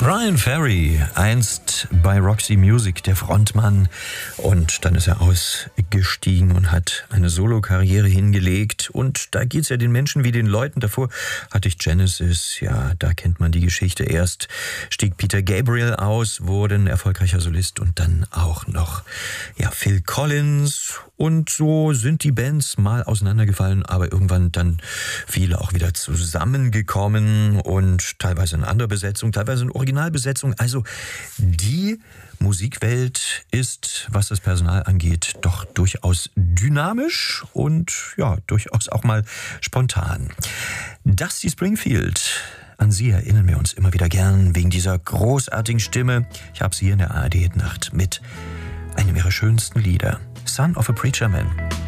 Bryan Ferry, einst bei Roxy Music, der Frontmann, und dann ist er ausgestiegen und hat eine Solokarriere hingelegt, und da geht's ja den Menschen wie den Leuten. Davor hatte ich Genesis, ja, da kennt man die Geschichte. Erst stieg Peter Gabriel aus, wurde ein erfolgreicher Solist, und dann auch noch, ja, Phil Collins, und so sind die Bands mal auseinandergefallen, aber irgendwann dann viele auch wieder zusammengekommen und teilweise in anderer Besetzung, teilweise in Originalbesetzung. Also die Musikwelt ist, was das Personal angeht, doch durchaus dynamisch und ja, durchaus auch mal spontan. Dusty Springfield, an sie erinnern wir uns immer wieder gern wegen dieser großartigen Stimme. Ich habe sie hier in der ARD-Nacht mit einem ihrer schönsten Lieder, Son of a Preacher Man.